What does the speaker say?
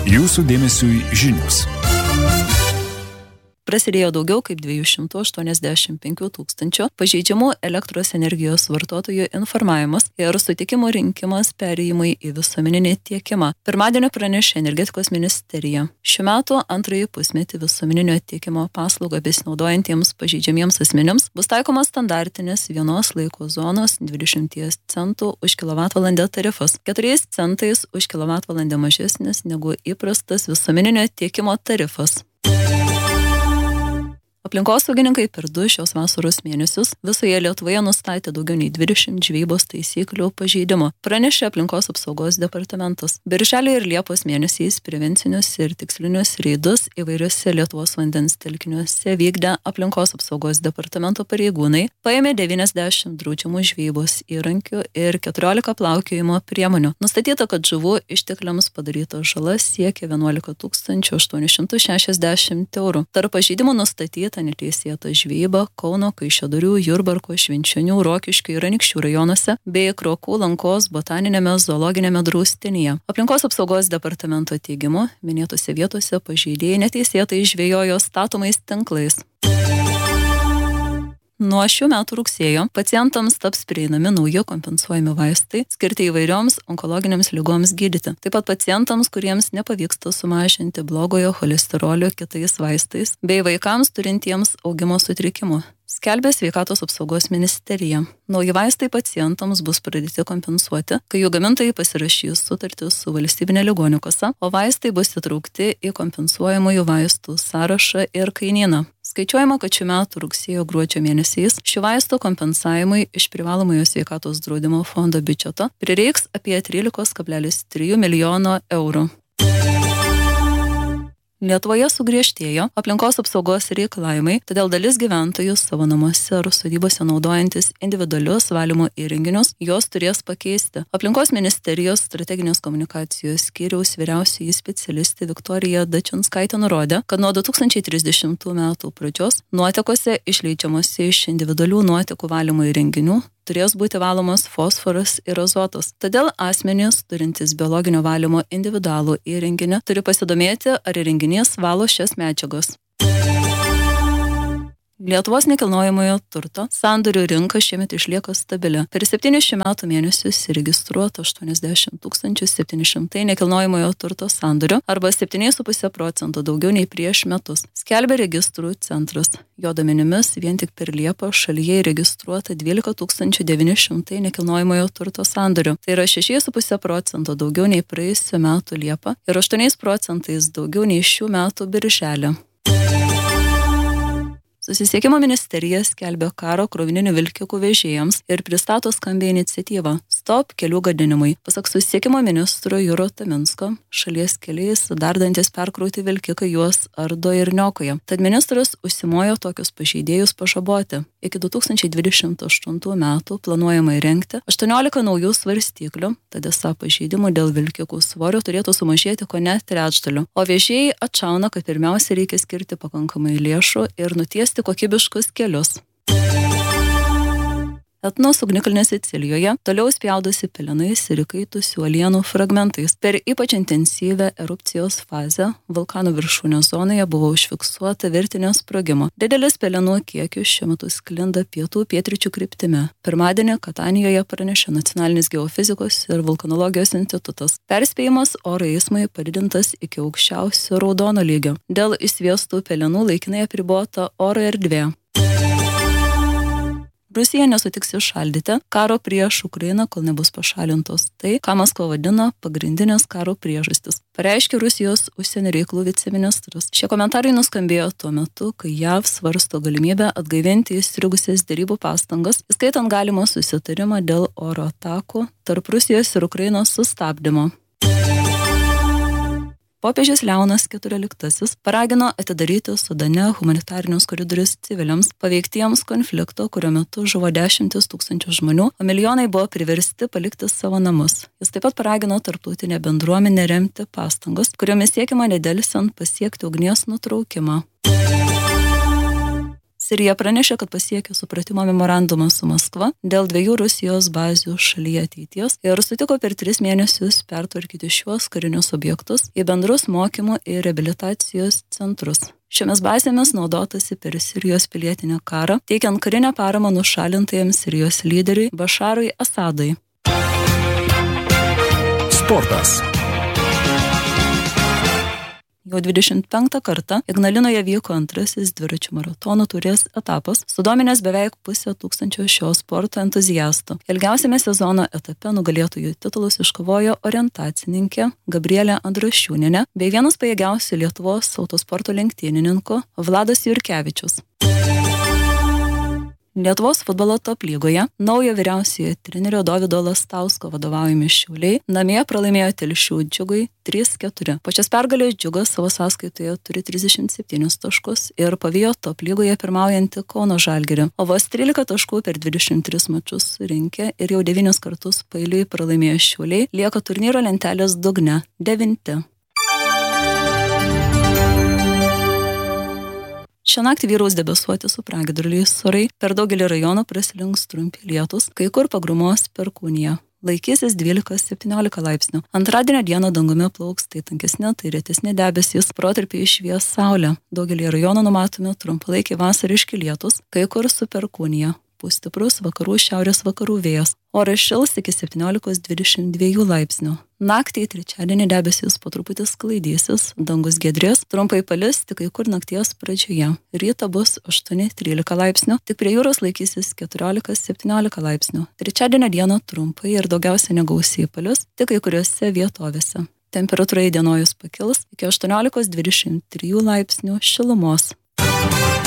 Jūsų dėmesiui žinios. Prasidėjo daugiau kaip 285 tūkstančių pažeidžiamų elektros energijos vartotojų informavimas ir sutikimų rinkimas perėjimui į visuomeninį tiekimą. Pirmadienį pranešė Energetikos ministerija. Šių metų antrąjį pusmetį visuomeninio tiekimo paslaugą besinaudojantiems pažeidžiamiems asmenims bus taikomas standartinis vienos laiko zonos 20 centų už kilovatvalandę tarifas, 4 centais už kilovatvalandę mažesnis negu įprastas visuomeninio tiekimo tarifas. Aplinkosaugininkai per 2 šios vasaros mėnesius visoje Lietuvoje nustatė daugiau nei 20 žvejybos taisyklių pažeidimų, pranešė Aplinkos apsaugos departamentas. Birželio ir Liepos mėnesiais prevencinius ir tikslinius reidus įvairiuose Lietuvos vandens telkiniuose vykdę Aplinkos apsaugos departamento pareigūnai paėmė 90 draudžiamų žvejybos įrankių ir 14 plaukiojimo priemonių. Nustatyta, kad žuvų ištekliams padaryta žala siekia 11 860 eurų. Tarp pažeidimų nustatyta neteisėta žvejyba Kauno, Kaišiadorių, Jurbarko, Švenčionių, Rokiškių ir Anykščių rajonuose bei Krokų, Lankos botaninėme zoologinėme draustinyje. Aplinkos apsaugos departamento teigimu, minėtose vietose pažeidėjai neteisėtai žvejojo statomais tinklais. Nuo šių metų rugsėjo pacientams taps prieinami nauji kompensuojami vaistai, skirti įvairioms onkologinėms ligoms gydyti. Taip pat pacientams, kuriems nepavyksta sumažinti blogojo cholesterolio kitais vaistais, bei vaikams turintiems augimo sutrikimų. Skelbė Sveikatos apsaugos ministerija. Nauji vaistai pacientams bus pradėti kompensuoti, kai jų gamintojai pasirašys sutartį su valstybinė ligonių kasa, o vaistai bus įtraukti į kompensuojamųjų vaistų sąrašą ir kainyną. Skaičiuojama, kad šių metų rugsėjo-gruodžio mėnesiais šių vaistų kompensavimui iš privalomojo sveikatos draudimo fondo biudžeto prireiks apie 13,3 milijono eurų. Lietuvoje sugriežtėjo aplinkos apsaugos reikalavimai, todėl dalis gyventojų savo namuose ar sodybose naudojantis individualius valymo įrenginius juos turės pakeisti. Aplinkos ministerijos strateginės komunikacijos skyriaus vyriausioji specialistė Viktorija Dačinskaitė nurodė, kad nuo 2030 metų pradžios nuotekose išleidžiamose iš individualių nuotekų valymo įrenginių turės būti valomas fosforas ir azotas. Todėl asmenys, turintys biologinio valymo individualų įrenginį, turi pasidomėti, ar įrenginys valo šias medžiagas. Lietuvos nekilnojamojo turto sandorių rinka šiemet išlieka stabili. Per 7 šių metų mėnesius įregistruota 80 700 nekilnojamojo turto sandorių arba 7,5% daugiau nei prieš metus, skelbia registrų centras. Jo duomenimis vien tik per Liepą šalyje įregistruota 12 900 nekilnojamojo turto sandorių. Tai yra 6,5% daugiau nei praėjusių metų Liepą ir 8% daugiau nei šių metų Birželį. Susisiekimo ministerija skelbia karo krovininių vilkikų vežėjams ir pristato skambią iniciatyvą Stop kelių gadinimui. Pasak susisiekimo ministro Juro Taminsko, šalies keliais dardantis perkrauti vilkikai juos ardo ir niokoja. Tad ministras užsimojo tokius pažeidėjus pažaboti. Iki 2028 metų planuojama įrengti 18 naujų svarstyklių, tad esą pažeidimų dėl vilkikų svorio turėtų sumažėti kone trečdaliu. O vežėjai atšauna, kad pirmiausia reikia skirti pakankamai lėšų ir nutiesti kokybiškus kelius. Etnos ugnikalnės Sicilijoje toliau spjaudosi pelenais ir įkaitusių uolienų fragmentais. Per ypač intensyvę erupcijos fazę vulkano viršūnės zonoje buvo užfiksuota virtinė sprogimo. Didelis pelenų kiekis šiuo metu sklinda pietų-pietryčių kryptimi. Pirmadienį Katanijoje pranešė Nacionalinis geofizikos ir vulkanologijos institutas. Perspėjimas oro eismui padidintas iki aukščiausio raudono lygio. Dėl išsviestų pelenų laikinai apribota oro erdvė. Rusija nesutiks įšaldyti karo prieš Ukrainą, kol nebus pašalintos tai, ką Maskva vadina pagrindinės karo priežastis, pareiškė Rusijos užsienio reikalų viceministras. Šie komentarai nuskambėjo tuo metu, kai JAV svarsto galimybę atgaivinti įstrigusias derybų pastangas, įskaitant galimą susitarimą dėl oro atakų tarp Rusijos ir Ukrainos sustabdymo. Popiežius Leonas XIV paragino atidaryti Sudane humanitarinius koridorius civiliams paveiktiems konflikto, kurio metu žuvo 10 000 žmonių, o milijonai buvo priversti palikti savo namus. Jis taip pat paragino tarptautinę bendruomenę remti pastangas, kuriomis siekiama nedelsiant pasiekti ugnies nutraukimą. Sirija pranešė, kad pasiekė supratimo memorandumą su Maskva dėl 2 Rusijos bazių šalyje ateities ir sutiko per 3 mėnesius pertvarkyti šiuos karinius objektus į bendrus mokymų ir reabilitacijos centrus. Šiomis bazėmis naudotasi per Sirijos pilietinę karą, teikiant karinę paramą nušalintajam Sirijos lyderiui Bašarui Asadui. Sportas. Jau 25 kartą Ignalinoje vyko antrasis dviračių maratonų taurės etapas, sudominęs beveik 500 šio sporto entuziastų. Ilgiausiame sezono etape nugalėtojų titulus iškovojo orientacininkė Gabrielė Andrašiūnienė bei vienas pajėgiausių Lietuvos autosporto lenktynininkų Vladas Jurkevičius. Lietuvos futbolo top lygoje naujo vyriausiojo trenerio Dovydo Lastausko vadovaujami Šiauliai namie pralaimėjo Telšių Džiugui 3-4. Po šios pergalės Džiugas savo sąskaitoje turi 37 taškus ir pavijo top lygoje pirmaujantį Kauno Žalgirį, o vos 13 taškų per 23 mačus surinkė ir jau 9 kartus paeiliui pralaimėjo Šiauliai, lieka turnyro lentelės dugne 9. Šią naktį vyraus debesuoti su pragiedruliais orai, per daugelį rajonų praslinks trumpi lietūs, kai kur pagrumos perkūnija. Laikysis 12-17 laipsnių. Antradienio dieną dangumi plauks tai tankesni, tai retesni debesys, protarpiais švies saulė. Daugelį rajonų numatomi trumpalaikiai vasariški lietūs, kai kur su perkūnija. Pūs stiprus vakarų šiaurės vakarų vėjas. Oras šils iki 17-22 laipsnių. Naktį trečiadienį debesys po truputį sklaidysis, dangus giedrės, trumpai palis tik kai kur nakties pradžioje. Rytą bus 8-13 laipsnių, tik prie jūros laikysis 14-17 laipsnių. Trečiadienio dieną trumpai ir daugiausia negausiai palis, tik kai kuriuose vietovėse. Temperatūra įdienojus pakils iki 18-23 laipsnių šilumos.